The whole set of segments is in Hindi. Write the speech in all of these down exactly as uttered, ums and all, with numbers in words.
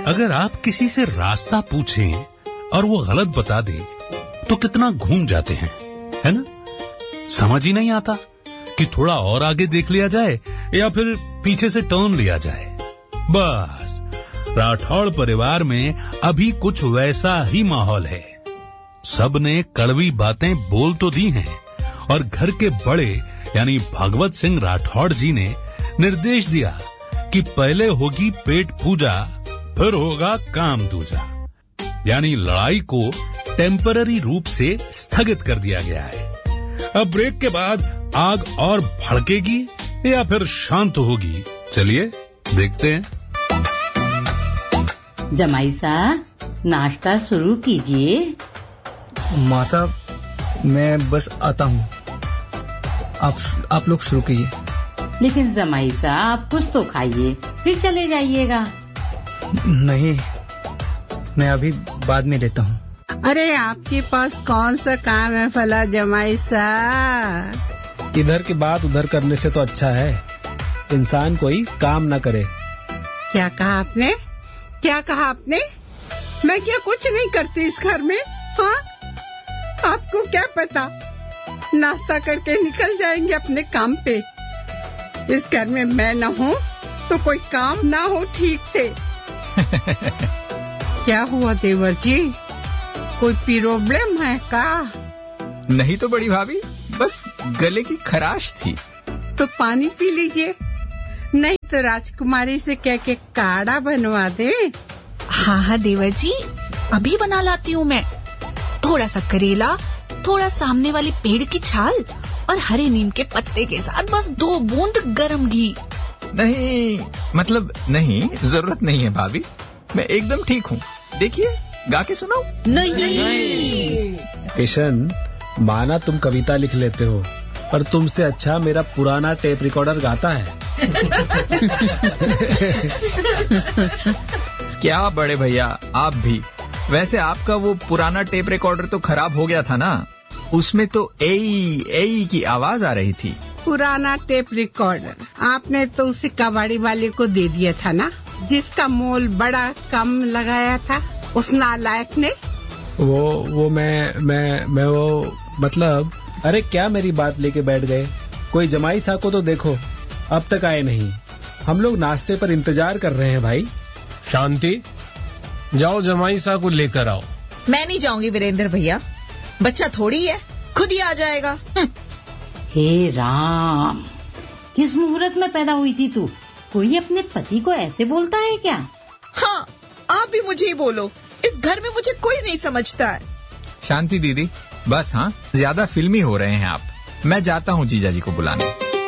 अगर आप किसी से रास्ता पूछें और वो गलत बता दे तो कितना घूम जाते हैं, है ना? समझ ही नहीं आता कि थोड़ा और आगे देख लिया जाए या फिर पीछे से टर्न लिया जाए। बस राठौड़ परिवार में अभी कुछ वैसा ही माहौल है। सबने कड़वी बातें बोल तो दी हैं और घर के बड़े यानी भागवत सिंह राठौड़ जी ने निर्देश दिया कि पहले होगी पेट पूजा, फिर होगा काम दूजा। यानी लड़ाई को टेम्पररी रूप से स्थगित कर दिया गया है। अब ब्रेक के बाद आग और भड़केगी या फिर शांत होगी, चलिए देखते हैं। जमाई साहब, नाश्ता शुरू कीजिए। माँ साहब, मैं बस आता हूँ, आप आप लोग शुरू कीजिए। लेकिन जमाई साहब कुछ तो खाइए, फिर चले जाइएगा। नहीं, मैं अभी बाद में लेता हूँ। अरे आपके पास कौन सा काम है भला जमाई साहब? इधर की बात उधर करने से तो अच्छा है इंसान कोई काम न करे। क्या कहा आपने? क्या कहा आपने? मैं क्या कुछ नहीं करती इस घर में? हाँ, आपको क्या पता, नाश्ता करके निकल जाएंगे अपने काम पे। इस घर में मैं न हूँ तो कोई काम ना हो ठीक से। क्या हुआ देवर जी, कोई प्रॉब्लम है का? नहीं तो बड़ी भाभी, बस गले की खराश थी। तो पानी पी लीजिए, नहीं तो राजकुमारी से कह के काढ़ा बनवा दे। हाँ हाँ देवर जी, अभी बना लाती हूँ मैं। थोड़ा सा करेला, थोड़ा सामने वाले पेड़ की छाल और हरे नीम के पत्ते के साथ बस दो बूंद गरम घी। नहीं, मतलब नहीं, जरूरत नहीं है भाभी, मैं एकदम ठीक हूँ। देखिए, गा के सुनाऊं? नहीं। किशन, माना तुम कविता लिख लेते हो, पर तुमसे अच्छा मेरा पुराना टेप रिकॉर्डर गाता है। क्या बड़े भैया, आप भी। वैसे आपका वो पुराना टेप रिकॉर्डर तो खराब हो गया था ना, उसमें तो एई एई की आवाज आ रही थी। पुराना टेप रिकॉर्डर आपने तो उसे कबाड़ी वाले को दे दिया था ना, जिसका मोल बड़ा कम लगाया था उस नालायक ने। वो वो मैं मैं मैं वो मतलब, अरे क्या मेरी बात लेके बैठ गए? कोई जमाई साहब को तो देखो, अब तक आए नहीं। हम लोग नाश्ते पर इंतजार कर रहे हैं भाई। शांति, जाओ जमाई साहब को लेकर आओ। मैं नहीं जाऊंगी वीरेंद्र भैया, बच्चा थोड़ी है, खुद ही आ जाएगा। हे राम, किस मुहूर्त में पैदा हुई थी तू? कोई अपने पति को ऐसे बोलता है क्या? हाँ, आप भी मुझे ही बोलो, इस घर में मुझे कोई नहीं समझता है। शांति दीदी, बस हाँ, ज्यादा फिल्मी हो रहे हैं आप। मैं जाता हूँ जीजा जी को बुलाने।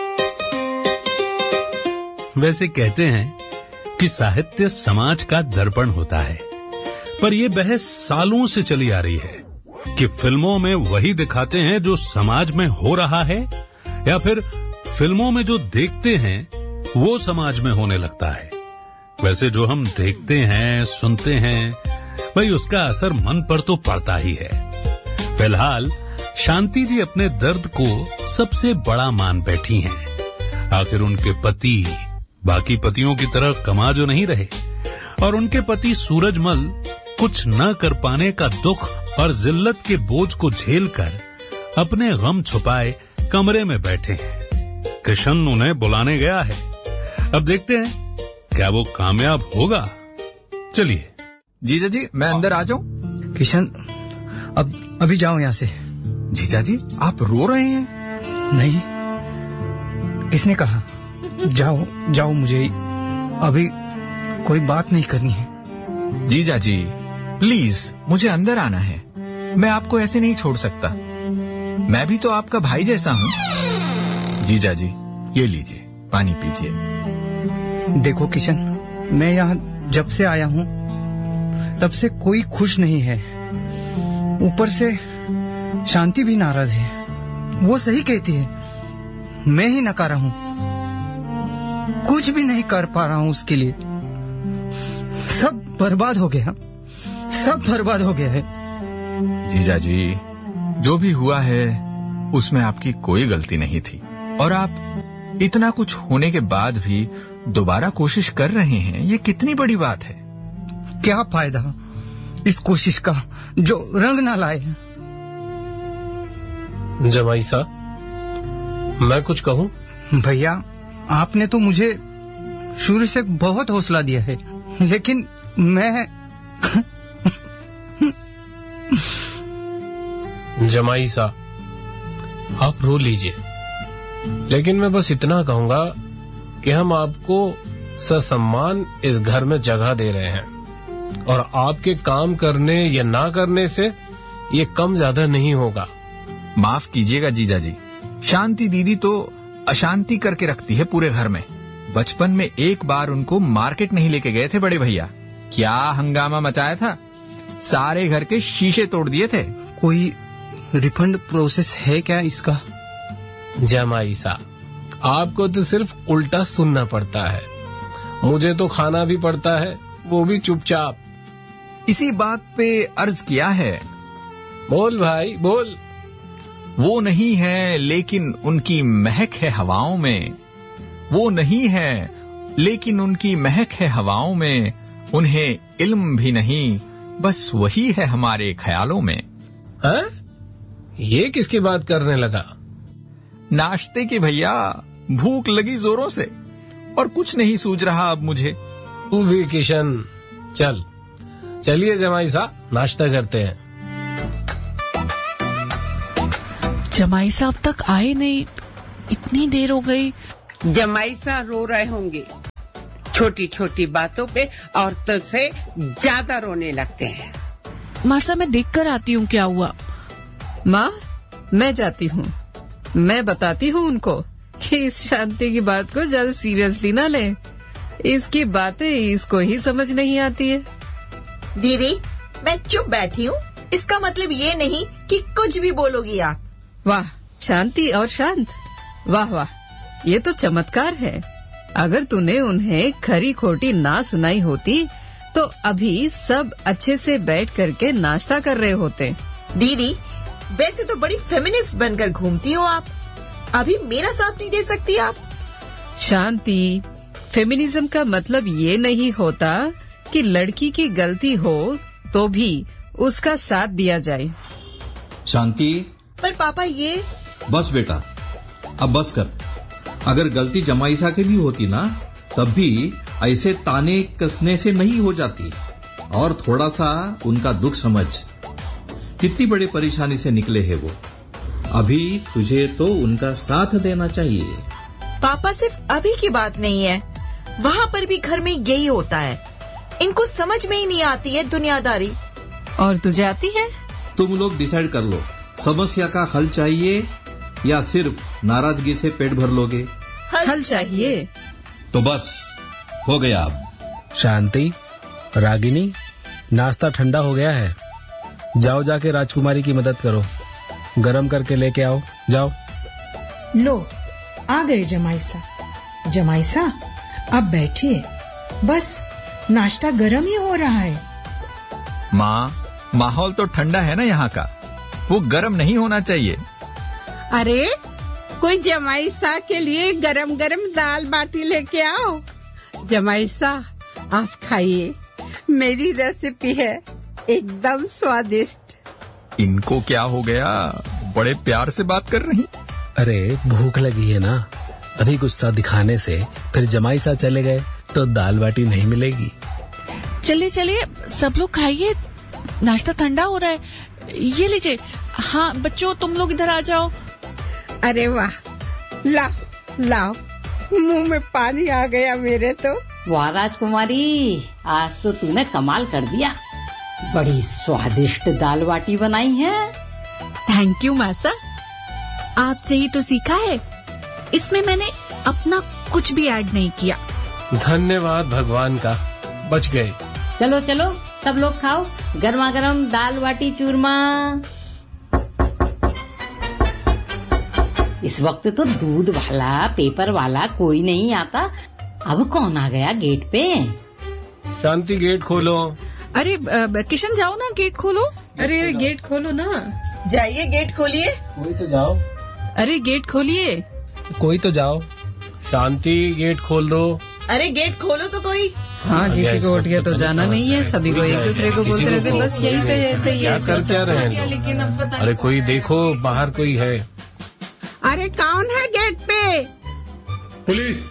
वैसे कहते हैं कि साहित्य समाज का दर्पण होता है, पर यह बहस सालों से चली आ रही है कि फिल्मों में वही दिखाते हैं जो समाज में हो रहा है, या फिर फिल्मों में जो देखते हैं वो समाज में होने लगता है। वैसे जो हम देखते हैं, सुनते हैं, भाई उसका असर मन पर तो पड़ता ही है। फिलहाल शांति जी अपने दर्द को सबसे बड़ा मान बैठी हैं। आखिर उनके पति बाकी पतियों की तरह कमा जो नहीं रहे, और उनके पति सूरजमल कुछ न कर पाने का दुख और जिल्लत के बोझ को झेलकर अपने गम छुपाए कमरे में बैठे हैं। किशन उन्हें बुलाने गया है, अब देखते हैं क्या वो कामयाब होगा। चलिए जीजा जी, मैं अंदर आ जाऊं? किशन, अब अभी जाओ यहाँ से। जीजा जी, आप रो रहे हैं? नहीं, किसने कहा? जाओ जाओ, मुझे अभी कोई बात नहीं करनी है। जीजा जी प्लीज, मुझे अंदर आना है, मैं आपको ऐसे नहीं छोड़ सकता। मैं भी तो आपका भाई जैसा हूँ। जीजा जी, ये लीजिए, पानी पीजिए। देखो किशन, मैं यहाँ जब से आया हूँ तब से कोई खुश नहीं है। ऊपर से शांति भी नाराज है। वो सही कहती है, मैं ही नकारा हूँ, कुछ भी नहीं कर पा रहा हूँ उसके लिए। सब बर्बाद हो गया, सब बर्बाद हो गया है। जीजा जी, जो भी हुआ है उसमें आपकी कोई गलती नहीं थी, और आप इतना कुछ होने के बाद भी दोबारा कोशिश कर रहे हैं, ये कितनी बड़ी बात है। क्या फायदा इस कोशिश का जो रंग ना लाए। जमाई सा, मैं कुछ कहूँ? भैया, आपने तो मुझे शुरू से बहुत हौसला दिया है, लेकिन मैं जमाई सा, आप रो लीजिए, लेकिन मैं बस इतना कहूंगा कि हम आपको ससम्मान इस घर में जगह दे रहे हैं और आपके काम करने या ना करने से ये कम ज्यादा नहीं होगा। माफ कीजिएगा जीजा जी, शांति दीदी तो अशांति करके रखती है पूरे घर में। बचपन में एक बार उनको मार्केट नहीं लेके गए थे बड़े भैया, क्या हंगामा मचाया था, सारे घर के शीशे तोड़ दिए थे। कोई रिफंड प्रोसेस है क्या इसका? जमाई सा, आपको तो सिर्फ उल्टा सुनना पड़ता है, मुझे तो खाना भी पड़ता है, वो भी चुपचाप। इसी बात पे अर्ज किया है। बोल भाई बोल। वो नहीं है लेकिन उनकी महक है हवाओं में, वो नहीं है लेकिन उनकी महक है हवाओं में, उन्हें इल्म भी नहीं बस वही है हमारे ख्यालों में। हाँ? ये किसकी बात करने लगा? नाश्ते की भैया, भूख लगी जोरों से और कुछ नहीं सूझ रहा अब मुझे। तू भी किशन, चल चलिए जमाई सा, नाश्ता करते हैं। जमाई साहब तक आए नहीं, इतनी देर हो गई। जमाई सा रो रहे होंगे, छोटी छोटी बातों पे औरतों से ज्यादा रोने लगते हैं। मासा, मैं देख कर आती हूँ क्या हुआ। माँ, मैं जाती हूँ, मैं बताती हूँ उनको कि इस शांति की बात को ज्यादा सीरियसली ना ले, इसकी बातें इसको ही समझ नहीं आती है। दीदी, मैं चुप बैठी हूँ, इसका मतलब ये नहीं कि कुछ भी बोलोगी आप। वाह, शांति और शांत, वाह वाह, ये तो चमत्कार है। अगर तूने उन्हें खरी खोटी ना सुनाई होती तो अभी सब अच्छे से बैठ करके नाश्ता कर रहे होते। दीदी, वैसे तो बड़ी फेमिनिस्ट बनकर घूमती हो आप, अभी मेरा साथ नहीं दे सकती आप? शांति, फेमिनिज्म का मतलब ये नहीं होता कि लड़की की गलती हो तो भी उसका साथ दिया जाए। शांति, पर पापा ये... बस बेटा, अब बस कर। अगर गलती जमाईसा की भी होती ना, तब भी ऐसे ताने कसने से नहीं हो जाती। और थोड़ा सा उनका दुख समझ, कितनी बड़ी परेशानी से निकले हैं वो। अभी तुझे तो उनका साथ देना चाहिए। पापा, सिर्फ अभी की बात नहीं है, वहाँ पर भी घर में यही होता है। इनको समझ में ही नहीं आती है दुनियादारी। और तुझे आती है? तुम लोग डिसाइड कर लो, समस्या का हल चाहिए या सिर्फ नाराजगी से पेट भर लोगे? हल, हल चाहिए। तो बस हो गया। अब शांति, रागिनी, नाश्ता ठंडा हो गया है, जाओ जाके राजकुमारी की मदद करो, गरम करके लेके आओ, जाओ। लो, आ गए जमाईसा। जमाईसा, अब बैठिए, बस नाश्ता गरम ही हो रहा है। माँ, माहौल तो ठंडा है ना यहाँ का, वो गरम नहीं होना चाहिए। अरे, कोई जमाईसा के लिए गरम गरम दाल बाटी लेके आओ। जमाईसा, आप खाइए, मेरी रेसिपी है, एकदम स्वादिष्ट। इनको क्या हो गया, बड़े प्यार से बात कर रही। अरे भूख लगी है ना, अभी गुस्सा दिखाने से फिर जमाई सा चले गए तो दाल बाटी नहीं मिलेगी। चलिए चलिए, सब लोग खाइए, नाश्ता ठंडा हो रहा है। ये लीजिए। हाँ बच्चों, तुम लोग इधर आ जाओ। अरे वाह, लाओ लाओ, मुंह में पानी आ गया मेरे तो। वाह राजकुमारी, आज तो तूने कमाल कर दिया, बड़ी स्वादिष्ट दाल बाटी बनाई है। थैंक यू मासा, आपसे ही तो सीखा है, इसमें मैंने अपना कुछ भी ऐड नहीं किया। धन्यवाद भगवान का, बच गए। चलो चलो, सब लोग खाओ गर्मा गर्म दाल बाटी चूरमा। इस वक्त तो दूध वाला, पेपर वाला कोई नहीं आता, अब कौन आ गया गेट पे? शांति, गेट खोलो। अरे किशन, जाओ ना, गेट खोलो। अरे अरे गेट खोलो ना। जाइए, गेट खोलिए। कोई तो जाओ। अरे गेट खोलिए। कोई तो जाओ। शांति, गेट खोल दो। अरे गेट खोलो तो कोई। हाँ, किसी को उठ गया तो जाना नहीं है, सभी को एक दूसरे को बोलते रहते, बस यही पे ऐसे ही क्या कर क्या रहे हैं? लेकिन अब पता अरे कोई देखो, बाहर कोई है। अरे कौन है गेट पे? पुलिस।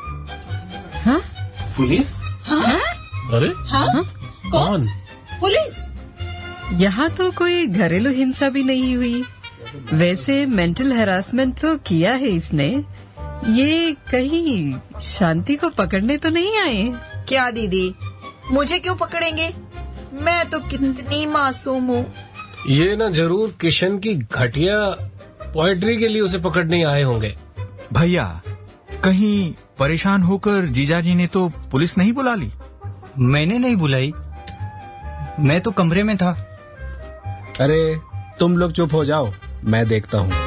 हाँ? पुलिस? हाँ? अरे हाँ? कौन? पुलिस? यहाँ तो कोई घरेलू हिंसा भी नहीं हुई। वैसे मेंटल हैरासमेंट तो किया है इसने। ये कहीं शांति को पकड़ने तो नहीं आए? क्या दीदी, मुझे क्यों पकड़ेंगे? मैं तो कितनी मासूम हूँ। ये ना जरूर किशन की घटिया पोएट्री के लिए उसे पकड़ने आए होंगे। भैया, कहीं परेशान होकर जीजाजी ने तो पुलिस नहीं बुला ली? मैंने नहीं बुलाई, मैं तो कमरे में था। अरे तुम लोग चुप हो जाओ, मैं देखता हूँ।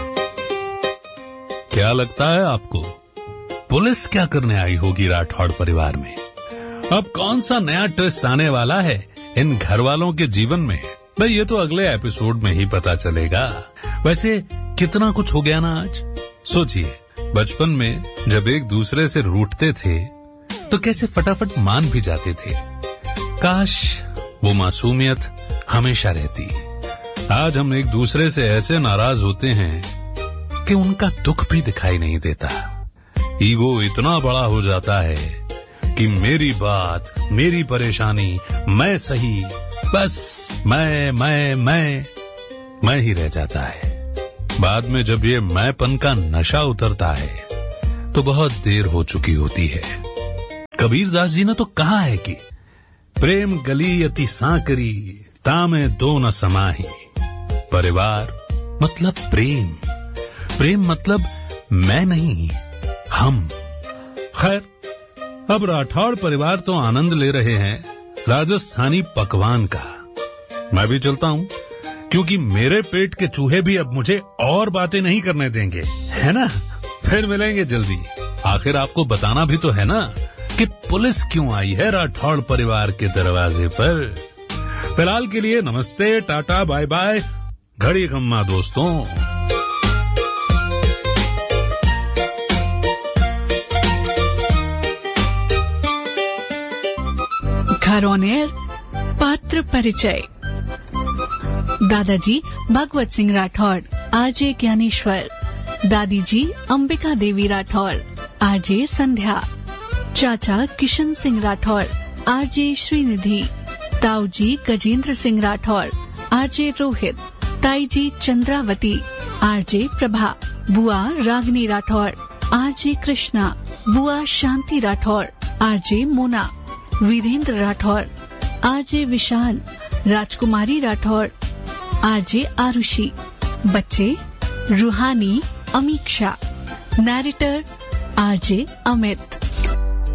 क्या लगता है आपको, पुलिस क्या करने आई होगी राठौड़ परिवार में? अब कौन सा नया ट्विस्ट आने वाला है इन घर वालों के जीवन में? भाई ये तो अगले एपिसोड में ही पता चलेगा। वैसे कितना कुछ हो गया ना आज। सोचिए, बचपन में जब एक दूसरे से रूठते थे तो कैसे फटाफट मान भी जाते थे। काश वो मासूमियत हमेशा रहती। आज हम एक दूसरे से ऐसे नाराज होते हैं कि उनका दुख भी दिखाई नहीं देता। ईगो इतना बड़ा हो जाता है कि मेरी बात, मेरी परेशानी, मैं सही, बस मैं मैं मैं मैं ही रह जाता है। बाद में जब ये मैंपन का नशा उतरता है तो बहुत देर हो चुकी होती है। कबीरदास जी ने तो कहा है कि प्रेम गली अति सांकरी, तामे दो न समाही। परिवार मतलब प्रेम, प्रेम मतलब मैं नहीं, हम। खैर, अब राठौड़ परिवार तो आनंद ले रहे हैं राजस्थानी पकवान का। मैं भी चलता हूँ, क्योंकि मेरे पेट के चूहे भी अब मुझे और बातें नहीं करने देंगे, है ना? फिर मिलेंगे जल्दी। आखिर आपको बताना भी तो है ना कि पुलिस क्यों आई है राठौड़ परिवार के दरवाजे पर। फिलहाल के लिए नमस्ते, टाटा, बाय बाय, घड़ी खम्मा दोस्तों। घर ऑन एयर पात्र परिचय। दादाजी भगवत सिंह राठौड़, आरजे ज्ञानेश्वर। दादी जी अंबिका देवी राठौड़, आरजे संध्या। चाचा किशन सिंह राठौड़, आरजे श्रीनिधि। ताऊ जी गजेंद्र सिंह राठौड़, आरजे रोहित। ताई जी चंद्रावती, आरजे प्रभा। बुआ रागिनी राठौड़, आरजे कृष्णा। बुआ शांति राठौड़, आरजे मोना। वीरेंद्र राठौड़, आरजे विशाल। राजकुमारी राठौड़, आरजे आरुषि। बच्चे रूहानी, अमीक्षा। Narrator RJ Amit.